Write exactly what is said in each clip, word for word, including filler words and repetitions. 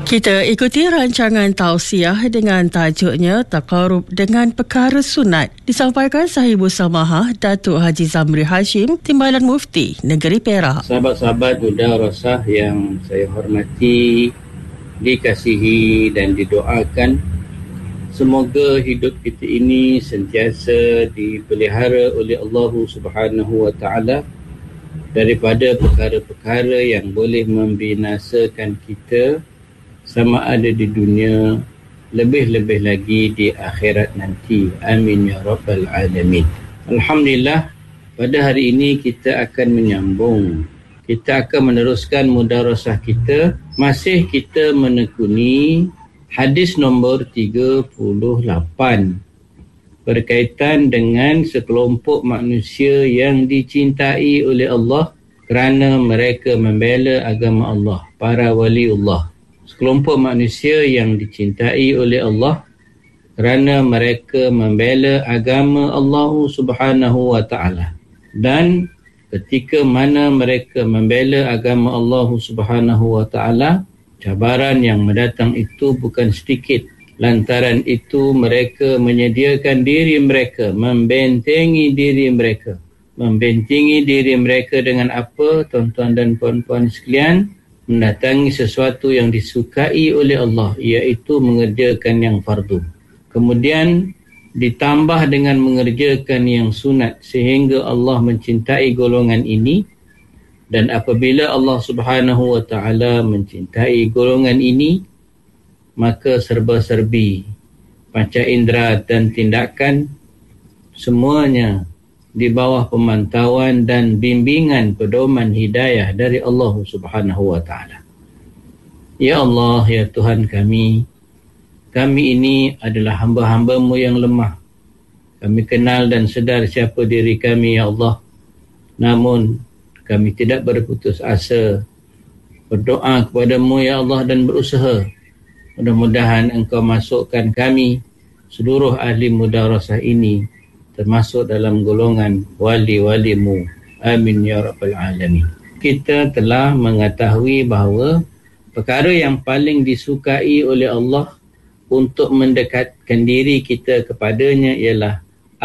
Kita ikuti rancangan tausiah dengan tajuknya Taqarrub dengan Perkara Sunat, disampaikan Sahibul Samahah Datuk Haji Zamri Hashim, Timbalan Mufti Negeri Perak. Sahabat-sahabat Mudarasah yang saya hormati, dikasihi dan didoakan, semoga hidup kita ini sentiasa dipelihara oleh Allah Subhanahu wa taala daripada perkara-perkara yang boleh membinasakan kita sama ada di dunia, lebih-lebih lagi di akhirat nanti. Amin ya rabbal alamin. Alhamdulillah, pada hari ini kita akan menyambung. Kita akan meneruskan mudarasah kita. Masih kita menekuni hadis nombor tiga puluh lapan berkaitan dengan sekelompok manusia yang dicintai oleh Allah kerana mereka membela agama Allah, para waliullah. Sekelompok manusia yang dicintai oleh Allah kerana mereka membela agama Allah Subhanahu wa taala. Dan ketika mana mereka membela agama Allah Subhanahu wa taala, cabaran yang mendatang itu bukan sedikit. Lantaran itu mereka menyediakan diri mereka, membentengi diri mereka. Membentengi diri mereka dengan apa, tuan-tuan dan puan-puan sekalian? Mendatangi sesuatu yang disukai oleh Allah, iaitu mengerjakan yang fardu. Kemudian ditambah dengan mengerjakan yang sunat, sehingga Allah mencintai golongan ini. Dan apabila Allah Subhanahu wa taala mencintai golongan ini, maka serba-serbi panca indera dan tindakan semuanya di bawah pemantauan dan bimbingan pedoman hidayah dari Allah Subhanahu wa taala. Ya Allah, ya Tuhan kami, kami ini adalah hamba-hamba-Mu yang lemah. Kami kenal dan sedar siapa diri kami, ya Allah. Namun kami tidak berputus asa, berdoa kepada-Mu, ya Allah, dan berusaha. Mudah-mudahan Engkau masukkan kami, seluruh ahli mudarasah ini, termasuk dalam golongan wali-wali-Mu. Amin ya rabbal alamin. Kita telah mengetahui bahawa perkara yang paling disukai oleh Allah untuk mendekatkan diri kita kepadanya ialah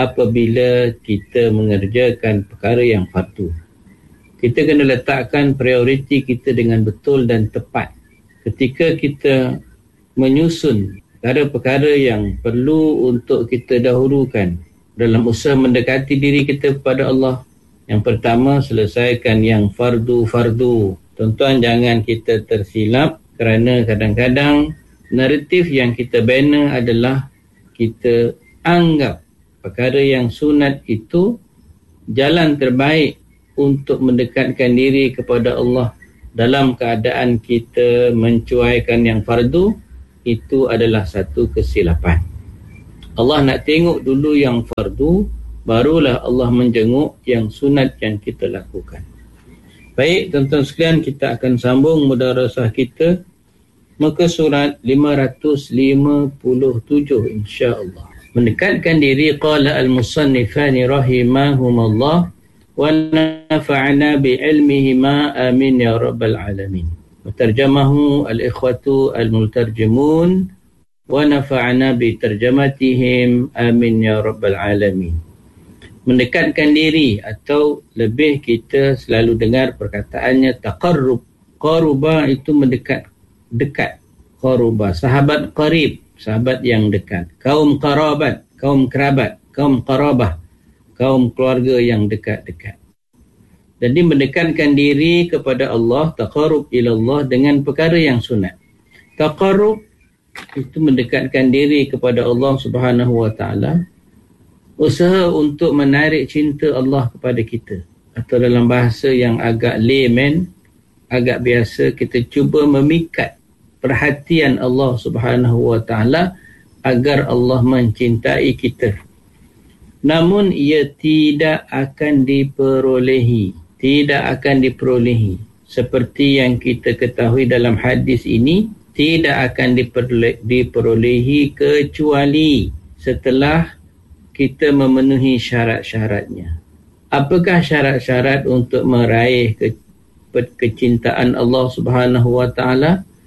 apabila kita mengerjakan perkara yang fardu. Kita kena letakkan prioriti kita dengan betul dan tepat. Ketika kita menyusun perkara-perkara yang perlu untuk kita dahulukan dalam usaha mendekati diri kita kepada Allah, yang pertama, selesaikan yang fardu-fardu. Tuan-tuan, jangan kita tersilap kerana kadang-kadang naratif yang kita bina adalah kita anggap perkara yang sunat itu jalan terbaik untuk mendekatkan diri kepada Allah. Dalam keadaan kita mencuaikan yang fardu, itu adalah satu kesilapan. Allah nak tengok dulu yang fardu, barulah Allah menjenguk yang sunat yang kita lakukan. Baik, tuan-tuan sekalian, kita akan sambung mudarasah kita muka surat lima ratus lima puluh tujuh, insya-Allah. Mendekatkan diri, qala al-musannifani rahimahumullah wa nafa'ana bi'ilmihima, amin ya rabbal alamin. Terjemahu al-ikhwatu al-multarjimun wa nafa'ana bi tarjamatihim, amin ya rabbal alamin. Mendekatkan diri, atau lebih kita selalu dengar perkataannya taqarrub. Qaruba itu mendekat, dekat. Qaruba, sahabat qarib, sahabat yang dekat. Kaum qarabat, kaum kerabat. Kaum qarabah, kaum keluarga yang dekat-dekat. Jadi mendekatkan diri kepada Allah, taqarrub ilallah, dengan perkara yang sunat. Taqarrub itu mendekatkan diri kepada Allah Subhanahu wa taala, usaha untuk menarik cinta Allah kepada kita, atau dalam bahasa yang agak layman, agak biasa, kita cuba memikat perhatian Allah Subhanahu wa taala agar Allah mencintai kita. Namun ia tidak akan diperolehi, tidak akan diperolehi seperti yang kita ketahui dalam hadis ini, tidak akan diperole- diperolehi kecuali setelah kita memenuhi syarat-syaratnya. Apakah syarat-syarat untuk meraih ke- kecintaan Allah Subhanahu wa taala?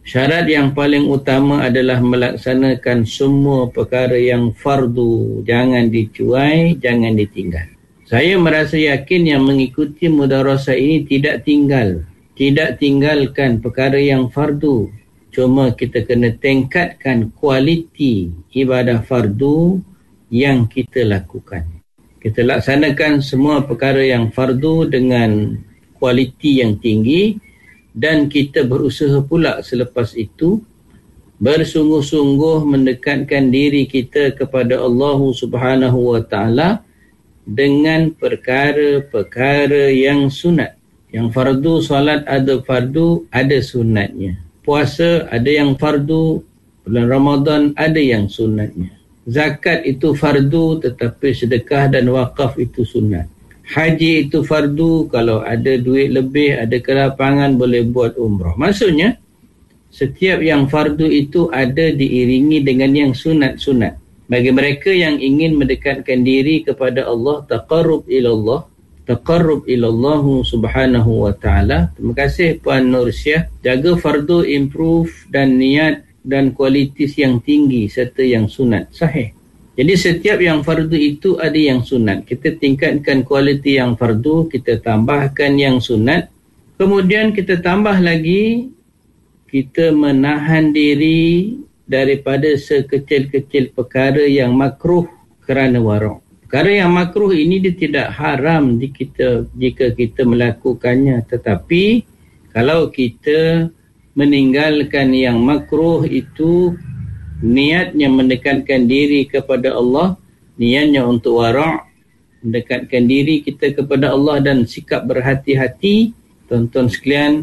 Syarat yang paling utama adalah melaksanakan semua perkara yang fardu. Jangan dicuai, jangan ditinggal. Saya merasa yakin yang mengikuti mudarasah ini tidak tinggal. Tidak tinggalkan perkara yang fardu. Cuma kita kena tingkatkan kualiti ibadah fardu yang kita lakukan. Kita laksanakan semua perkara yang fardu dengan kualiti yang tinggi. Dan kita berusaha pula selepas itu bersungguh-sungguh mendekatkan diri kita kepada Allah Subhanahu wa taala dengan perkara-perkara yang sunat. Yang fardu solat ada fardu, ada sunatnya. Puasa ada yang fardu, bulan Ramadan ada yang sunatnya. Zakat itu fardu tetapi sedekah dan wakaf itu sunat. Haji itu fardu, kalau ada duit lebih, ada kelapangan, boleh buat umrah. Maksudnya, setiap yang fardu itu ada diiringi dengan yang sunat-sunat. Bagi mereka yang ingin mendekatkan diri kepada Allah, taqarrub ilallah, taqarrub ilallahu subhanahu wa ta'ala. Terima kasih Puan Nursyah. Jaga fardu, improve dan niat dan kualitas yang tinggi serta yang sunat. Sahih. Jadi setiap yang fardu itu ada yang sunat. Kita tingkatkan kualiti yang fardu, kita tambahkan yang sunat. Kemudian kita tambah lagi, kita menahan diri daripada sekecil-kecil perkara yang makruh kerana wara'. Perkara yang makruh ini dia tidak haram di kita jika kita melakukannya. Tetapi kalau kita meninggalkan yang makruh itu, niatnya mendekatkan diri kepada Allah, niatnya untuk wara', mendekatkan diri kita kepada Allah dan sikap berhati-hati, tuan-tuan sekalian,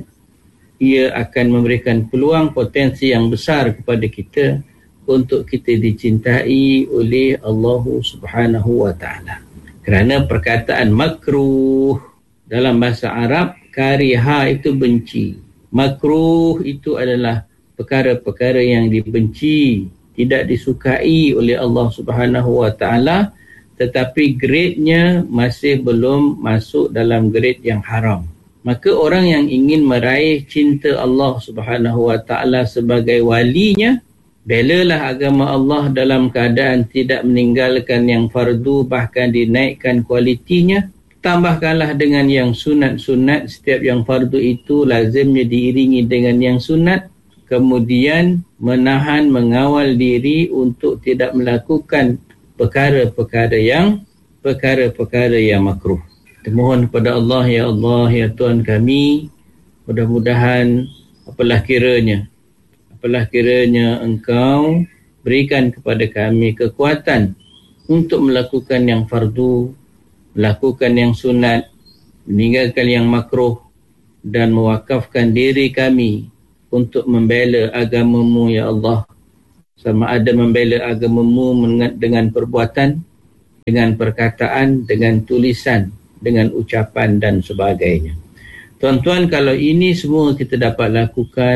ia akan memberikan peluang potensi yang besar kepada kita untuk kita dicintai oleh Allah Subhanahu wa taala. Kerana perkataan makruh dalam bahasa Arab, kariha itu benci. Makruh itu adalah perkara-perkara yang dibenci, tidak disukai oleh Allah Subhanahu wa taala, tetapi grade-nya masih belum masuk dalam grade yang haram. Maka orang yang ingin meraih cinta Allah Subhanahu wa taala sebagai walinya, belalah agama Allah dalam keadaan tidak meninggalkan yang fardu, bahkan dinaikkan kualitinya. Tambahkanlah dengan yang sunat-sunat. Setiap yang fardu itu lazimnya diiringi dengan yang sunat. Kemudian menahan, mengawal diri untuk tidak melakukan perkara-perkara yang perkara-perkara yang makruh. Kita mohon kepada Allah, ya Allah, ya Tuhan kami, mudah-mudahan apalah kiranya, apalah kiranya Engkau berikan kepada kami kekuatan untuk melakukan yang fardu, melakukan yang sunat, meninggalkan yang makruh dan mewakafkan diri kami untuk membela agamamu, ya Allah. Sama ada membela agamamu dengan perbuatan, dengan perkataan, dengan tulisan, dengan ucapan dan sebagainya. Tuan-tuan, kalau ini semua kita dapat lakukan,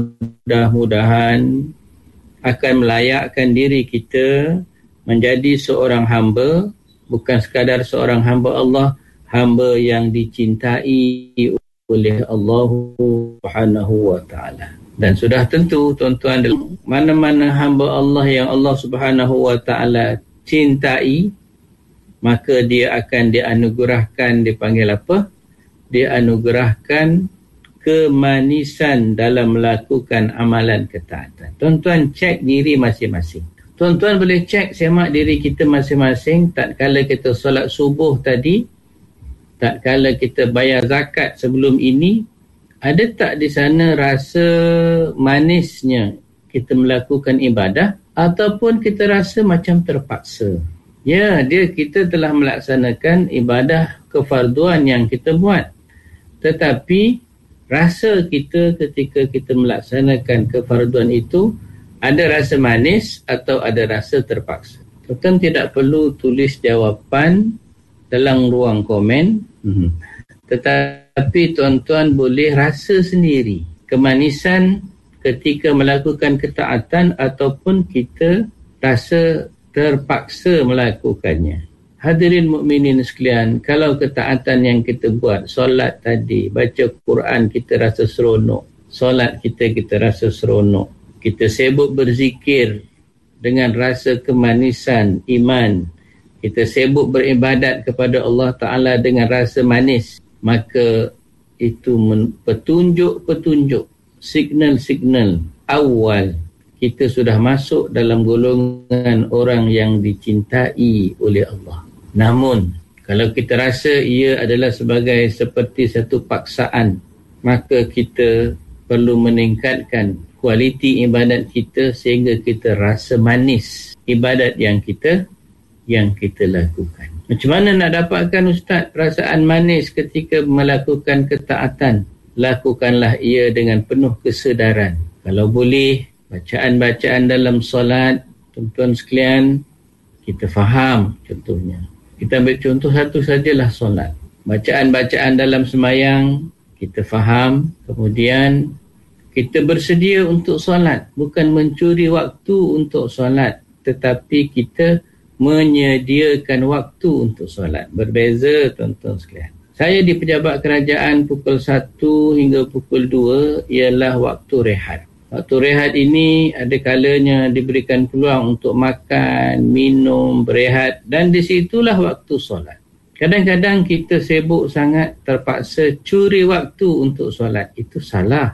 mudah-mudahan akan melayakkan diri kita menjadi seorang hamba, bukan sekadar seorang hamba Allah, hamba yang dicintai oleh Allah Subhanahu wa taala. Dan sudah tentu tuan-tuan, mana-mana hamba Allah yang Allah Subhanahu wa taala cintai, maka dia akan dianugerahkan, dipanggil apa? Dianugerahkan kemanisan dalam melakukan amalan ketaatan. Tuan-tuan cek diri masing-masing. Tuan-tuan boleh cek semak diri kita masing-masing tak kala kita solat subuh tadi, tak kala kita bayar zakat sebelum ini, ada tak di sana rasa manisnya kita melakukan ibadah ataupun kita rasa macam terpaksa? Ya, dia kita telah melaksanakan ibadah kefarduan yang kita buat. Tetapi rasa kita ketika kita melaksanakan kefarduan itu ada rasa manis atau ada rasa terpaksa. Tuan tidak perlu tulis jawapan dalam ruang komen. Hmm. Tetapi tuan-tuan boleh rasa sendiri kemanisan ketika melakukan ketaatan ataupun kita rasa terpaksa melakukannya. Hadirin mukminin sekalian, kalau ketaatan yang kita buat, solat tadi, baca Quran, kita rasa seronok, solat kita, kita rasa seronok. Kita sibuk berzikir dengan rasa kemanisan iman. Kita sibuk beribadat kepada Allah Ta'ala dengan rasa manis. Maka itu petunjuk-petunjuk, signal-signal awal kita sudah masuk dalam golongan orang yang dicintai oleh Allah. Namun, kalau kita rasa ia adalah sebagai seperti satu paksaan, maka kita perlu meningkatkan kualiti ibadat kita sehingga kita rasa manis ibadat yang kita yang kita lakukan. Macam mana nak dapatkan Ustaz perasaan manis ketika melakukan ketaatan? Lakukanlah ia dengan penuh kesedaran. Kalau boleh, bacaan-bacaan dalam solat, tuan-tuan sekalian, kita faham contohnya. Kita ambil contoh satu sajalah solat. Bacaan-bacaan dalam semayang, kita faham. Kemudian, kita bersedia untuk solat. Bukan mencuri waktu untuk solat. Tetapi kita menyediakan waktu untuk solat. Berbeza tuan-tuan sekalian. Saya di pejabat kerajaan pukul satu hingga pukul dua ialah waktu rehat. Waktu rehat ini ada kalanya diberikan peluang untuk makan, minum, berehat dan di situlah waktu solat. Kadang-kadang kita sibuk sangat terpaksa curi waktu untuk solat. Itu salah.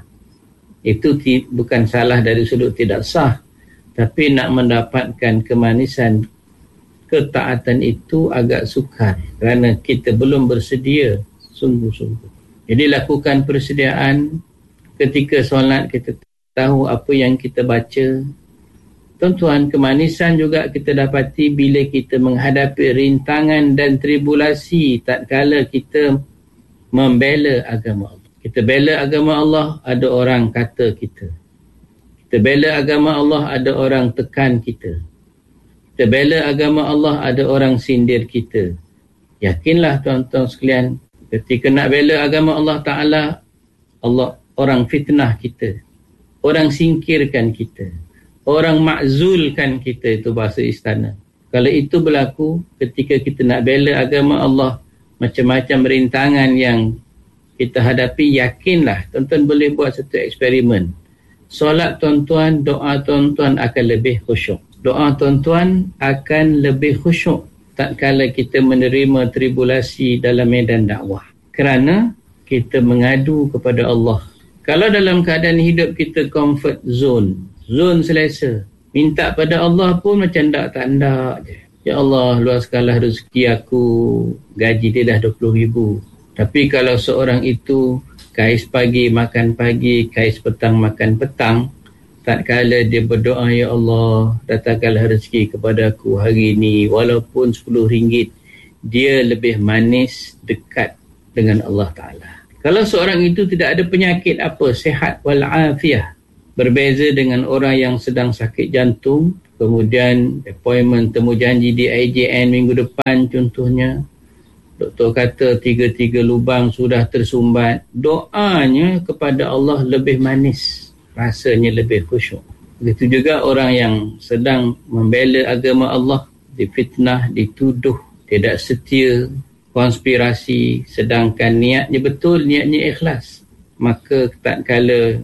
Itu ti- bukan salah dari sudut tidak sah. Tapi nak mendapatkan kemanisan ketaatan itu agak sukar kerana kita belum bersedia sungguh-sungguh. Jadi lakukan persediaan ketika solat, kita tahu apa yang kita baca. Tuan-tuan, kemanisan juga kita dapati bila kita menghadapi rintangan dan tribulasi tatkala kita membela agama Allah. Kita bela agama Allah, ada orang kata kita. Kita bela agama Allah, ada orang tekan kita. Kita bela agama Allah, ada orang sindir kita. Yakinlah tuan-tuan sekalian, ketika nak bela agama Allah Ta'ala, Allah orang fitnah kita. Orang singkirkan kita. Orang makzulkan kita, itu bahasa istana. Kalau itu berlaku ketika kita nak bela agama Allah, macam-macam rintangan yang kita hadapi, yakinlah tuan-tuan boleh buat satu eksperimen. Solat tuan-tuan, doa tuan-tuan akan lebih khusyuk. Doa tuan-tuan akan lebih khusyuk tatkala kita menerima tribulasi dalam medan dakwah. Kerana kita mengadu kepada Allah. Kalau dalam keadaan hidup kita comfort zone, zone selesa, minta pada Allah pun macam tak tak ndak je. Ya Allah, luaskanlah rezeki aku, gaji dia dah dua puluh ribu. Tapi kalau seorang itu kais pagi makan pagi, kais petang makan petang, tatkala dia berdoa, ya Allah, datangkanlah rezeki kepada aku hari ini, walaupun sepuluh ringgit, dia lebih manis dekat dengan Allah Ta'ala. Kalau seorang itu tidak ada penyakit apa, sihat walafiah, berbeza dengan orang yang sedang sakit jantung, kemudian appointment temu janji di I J N minggu depan contohnya, doktor kata tiga-tiga lubang sudah tersumbat, doanya kepada Allah lebih manis, rasanya lebih khusyuk. Begitu juga orang yang sedang membela agama Allah, difitnah, dituduh, tidak setia, konspirasi, sedangkan niatnya betul, niatnya ikhlas. Maka tatkala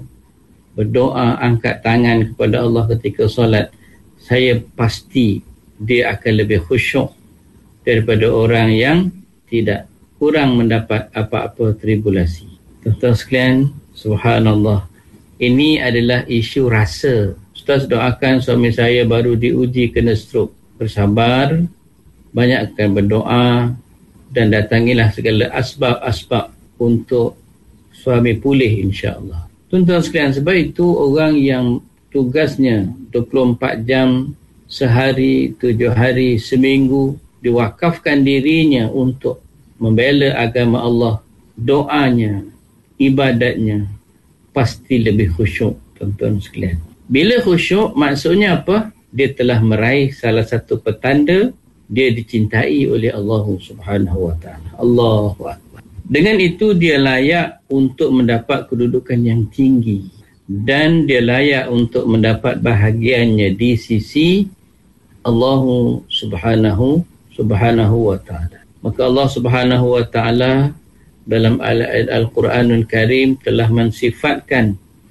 berdoa, angkat tangan kepada Allah ketika solat, saya pasti dia akan lebih khusyuk daripada orang yang tidak kurang mendapat apa-apa tribulasi. Tuan-tuan sekalian, subhanallah, ini adalah isu rasa. Ustaz doakan suami saya baru diuji kena stroke. Bersabar, banyakkan berdoa dan datangilah segala asbab-asbab untuk suami pulih insya-Allah. Tuan-tuan sekalian, sebab itu orang yang tugasnya dua puluh empat jam sehari, tujuh hari, seminggu diwakafkan dirinya untuk membela agama Allah, doanya, ibadatnya pasti lebih khusyuk, tuan-tuan sekalian. Bila khusyuk, maksudnya apa? Dia telah meraih salah satu petanda dia dicintai oleh Allah Subhanahu wa taala. Allahu akbar. Dengan itu dia layak untuk mendapat kedudukan yang tinggi dan dia layak untuk mendapat bahagiannya di sisi Allah Subhanahu Subhanahu wa taala. Maka Allah Subhanahu wa taala dalam ayat Al-Quranul Karim telah mensifatkan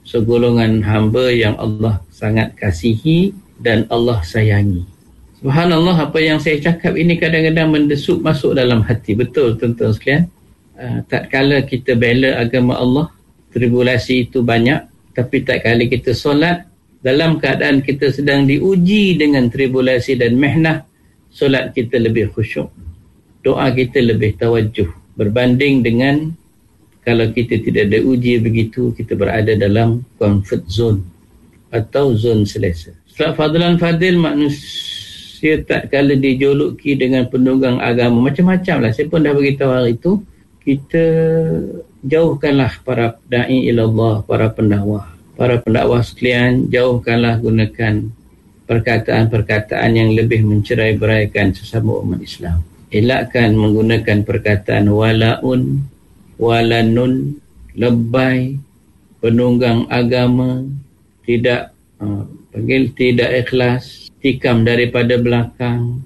segolongan hamba yang Allah sangat kasihi dan Allah sayangi. Subhanallah, apa yang saya cakap ini kadang-kadang mendesuk masuk dalam hati. Betul tuan-tuan sekalian. Uh, tak kala kita bela agama Allah, tribulasi itu banyak. Tapi tak kala kita solat, dalam keadaan kita sedang diuji dengan tribulasi dan mihnah, solat kita lebih khusyuk. Doa kita lebih tawajuh. Berbanding dengan kalau kita tidak ada uji begitu, kita berada dalam comfort zone atau zon selesa. Setelah fadlan fadil, manusia tak kala dijuluki dengan penunggang agama. Macam-macam lah. Saya pun dah beritahu hari itu, kita jauhkanlah para da'i ilallah, para pendakwah. Para pendakwah sekalian, jauhkanlah gunakan perkataan-perkataan yang lebih mencerai-beraikan sesama umat Islam. Elakkan menggunakan perkataan walaun, walanun, lebay, penunggang agama, tidak uh, panggil tidak ikhlas, tikam daripada belakang,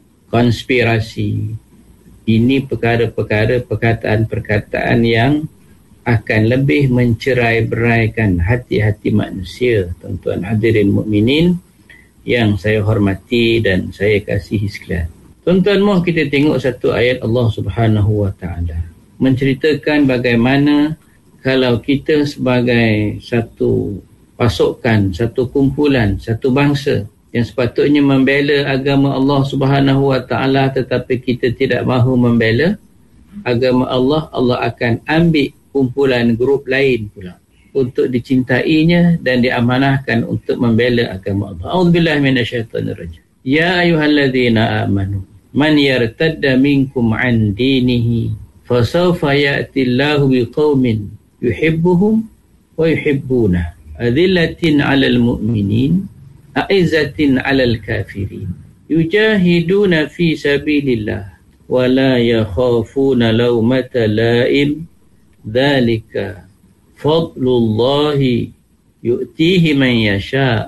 konspirasi. Ini perkara-perkara perkataan-perkataan yang akan lebih mencerai-beraikan hati-hati manusia. Tuan-tuan hadirin mukminin yang saya hormati dan saya kasihi sekalian. Tuan-tuan, mahu kita tengok satu ayat Allah Subhanahu wa taala menceritakan bagaimana kalau kita sebagai satu pasukan, satu kumpulan, satu bangsa yang sepatutnya membela agama Allah Subhanahu wa taala, tetapi kita tidak mahu membela agama Allah, Allah akan ambil kumpulan grup lain pula untuk dicintainya dan diamanahkan untuk membela agama Allah. A'udzubillahi minasyaitonirrajim. Ya ayyuhalladzina amanu man yartadda minkum an dinihi fasawfa ya'tillahu biqaumin yuhibbuhum wa yuhibbunah adillatin 'alal mu'minin a'izzatin 'alal kafirin yujahiduna fi sabilillah wa la yakhafuna lawmata la'im dzalika fadlullahi yu'tihi man yasha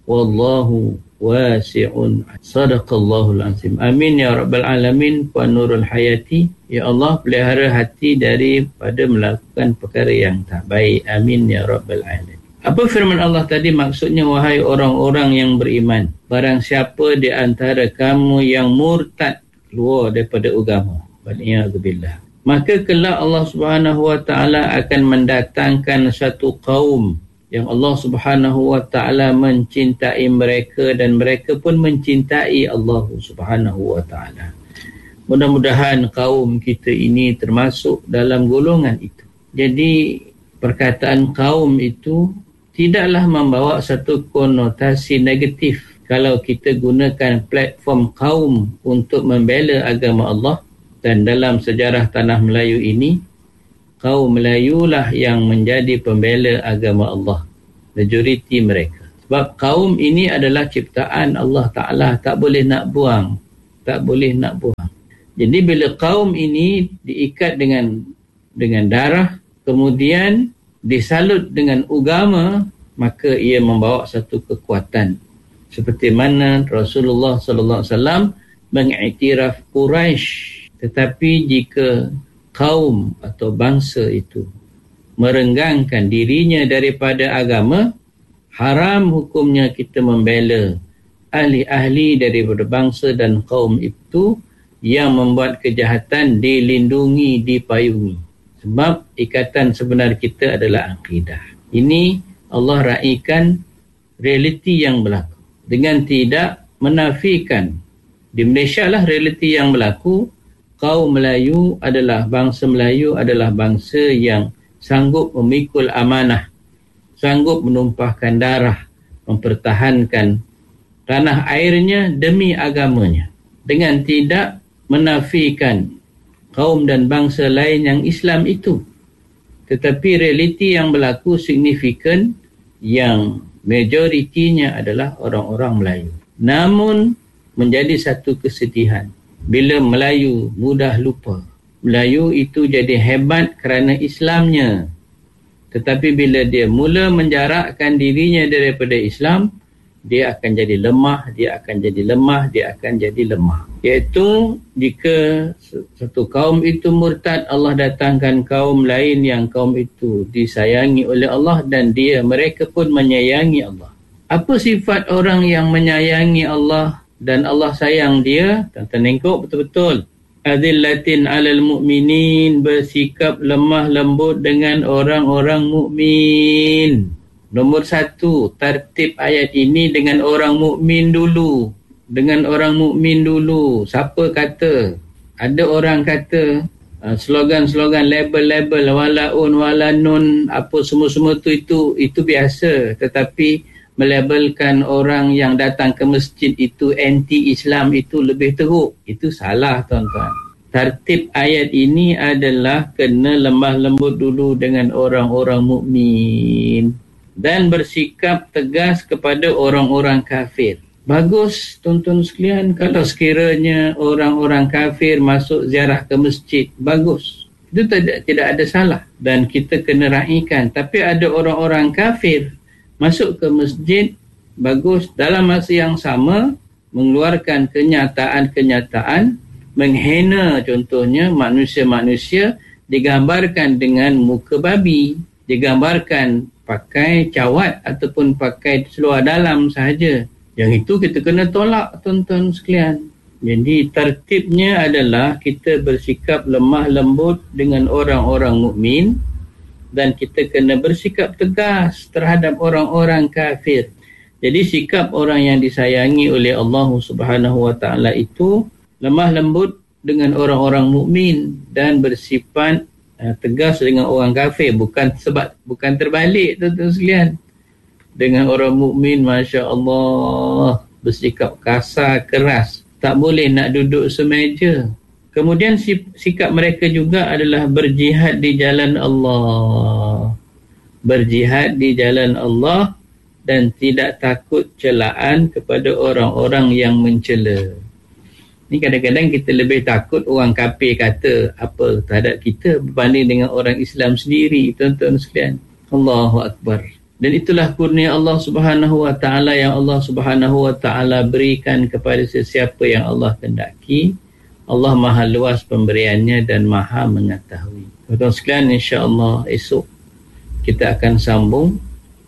wallahu wasi'un. Sadaqallahul azim. Amin ya rabbal alamin. Puan Nurul Hayati, ya Allah pelihara hati daripada melakukan perkara yang tak baik. Amin ya rabbal alamin. Apa firman Allah tadi? Maksudnya, wahai orang-orang yang beriman, barang siapa di antara kamu yang murtad, keluar daripada agama, waliyadzubillah, maka kelak Allah Subhanahu wa taala akan mendatangkan satu kaum yang Allah Subhanahu wa taala mencintai mereka dan mereka pun mencintai Allah Subhanahu wa taala. Mudah-mudahan kaum kita ini termasuk dalam golongan itu. Jadi perkataan kaum itu tidaklah membawa satu konotasi negatif kalau kita gunakan platform kaum untuk membela agama Allah. Dan dalam sejarah tanah Melayu ini, kaum Melayu lah yang menjadi pembela agama Allah, majoriti mereka. Sebab kaum ini adalah ciptaan Allah Ta'ala, tak boleh nak buang, tak boleh nak buang. Jadi bila kaum ini diikat dengan dengan darah, kemudian disalut dengan agama, maka ia membawa satu kekuatan. Seperti mana Rasulullah sallallahu alaihi wasallam mengiktiraf Quraisy. Tetapi jika kaum atau bangsa itu merenggangkan dirinya daripada agama, haram hukumnya kita membela ahli-ahli daripada bangsa dan kaum itu yang membuat kejahatan, dilindungi, dipayungi. Sebab ikatan sebenar kita adalah akidah. Ini Allah raikan realiti yang berlaku dengan tidak menafikan. Di Malaysia lah realiti yang berlaku. Kaum Melayu adalah, bangsa Melayu adalah bangsa yang sanggup memikul amanah, sanggup menumpahkan darah, mempertahankan tanah airnya demi agamanya, dengan tidak menafikan kaum dan bangsa lain yang Islam itu. Tetapi realiti yang berlaku signifikan, yang majoritinya adalah orang-orang Melayu. Namun menjadi satu kesedihan bila Melayu mudah lupa. Melayu itu jadi hebat kerana Islamnya. Tetapi bila dia mula menjarakkan dirinya daripada Islam, dia akan jadi lemah, dia akan jadi lemah, dia akan jadi lemah. Iaitu jika satu kaum itu murtad, Allah datangkan kaum lain yang kaum itu disayangi oleh Allah dan dia mereka pun menyayangi Allah. Apa sifat orang yang menyayangi Allah dan Allah sayang dia? Tuan-tuan tengok betul-betul. Adillatin alal mu'minin, bersikap lemah lembut dengan orang-orang mukmin. Nombor satu, tertib ayat ini dengan orang mukmin dulu. Dengan orang mukmin dulu. Siapa kata? Ada orang kata uh, slogan-slogan, label-label, walaun, walanun, apa semua-semua tu itu itu biasa. Tetapi melabelkan orang yang datang ke masjid itu anti-Islam itu lebih teruk. Itu salah, tuan-tuan. Tertib ayat ini adalah kena lemah lembut dulu dengan orang-orang mukmin dan bersikap tegas kepada orang-orang kafir. Bagus, tuan-tuan sekalian, kalau sekiranya orang-orang kafir masuk ziarah ke masjid, bagus. Itu tidak, tidak ada salah dan kita kena raikan. Tapi ada orang-orang kafir masuk ke masjid, bagus, dalam masa yang sama mengeluarkan kenyataan-kenyataan menghina, contohnya manusia-manusia digambarkan dengan muka babi, digambarkan pakai cawat ataupun pakai seluar dalam sahaja. Yang itu kita kena tolak, tuan-tuan sekalian. Jadi tertibnya adalah kita bersikap lemah lembut dengan orang-orang mukmin dan kita kena bersikap tegas terhadap orang-orang kafir. Jadi sikap orang yang disayangi oleh Allah Subhanahu Wa Taala itu lemah lembut dengan orang-orang mukmin dan bersifat uh, tegas dengan orang kafir, bukan sebab bukan terbalik, tuan-tuan sekalian. Dengan orang mukmin, masya-Allah, bersikap kasar, keras, tak boleh nak duduk semeja. Kemudian sikap mereka juga adalah berjihad di jalan Allah. Berjihad di jalan Allah dan tidak takut celaan kepada orang-orang yang mencela. Ni kadang-kadang kita lebih takut orang kafir kata apa terhadap kita berbanding dengan orang Islam sendiri, tuan-tuan sekalian. Allahu Akbar. Dan itulah kurnia Allah Subhanahu Wa Taala yang Allah Subhanahu Wa Taala berikan kepada sesiapa yang Allah kehendaki. Allah Maha luas pemberiannya dan Maha mengetahui. Tuan-tuan sekalian, insya-Allah esok kita akan sambung.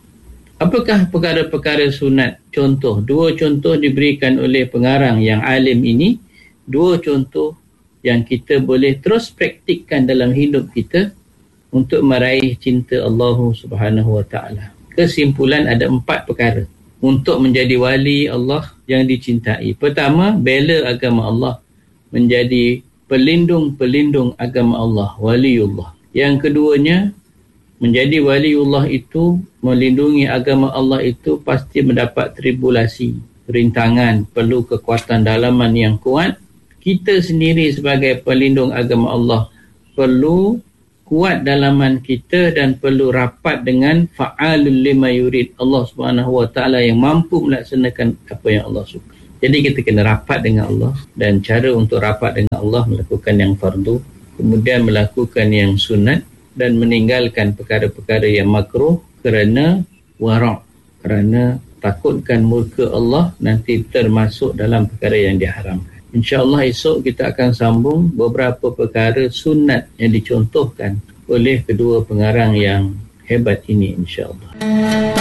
Apakah perkara-perkara sunat? Contoh, dua contoh diberikan oleh pengarang yang alim ini. Dua contoh yang kita boleh terus praktikkan dalam hidup kita untuk meraih cinta Allah Subhanahu Wa Taala. Kesimpulan, ada empat perkara untuk menjadi wali Allah yang dicintai. Pertama, bela agama Allah, menjadi pelindung-pelindung agama Allah, waliullah. Yang keduanya, menjadi waliullah itu melindungi agama Allah itu pasti mendapat tribulasi, rintangan, perlu kekuatan dalaman yang kuat. Kita sendiri sebagai pelindung agama Allah perlu kuat dalaman kita dan perlu rapat dengan fa'alul lima yurid, Allah Subhanahu Wa Taala yang mampu melaksanakan apa yang Allah suka. Jadi kita kena rapat dengan Allah, dan cara untuk rapat dengan Allah melakukan yang fardu, kemudian melakukan yang sunat dan meninggalkan perkara-perkara yang makruh kerana wara', kerana takutkan murka Allah nanti termasuk dalam perkara yang diharamkan. InsyaAllah esok kita akan sambung beberapa perkara sunat yang dicontohkan oleh kedua pengarang yang hebat ini, insyaAllah.